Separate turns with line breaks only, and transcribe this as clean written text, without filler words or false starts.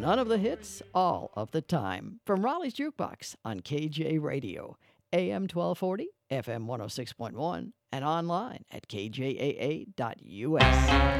None of the hits, all of the time. From Raleigh's Jukebox on KJ Radio, AM 1240, FM 106.1, and online at kjaa.us.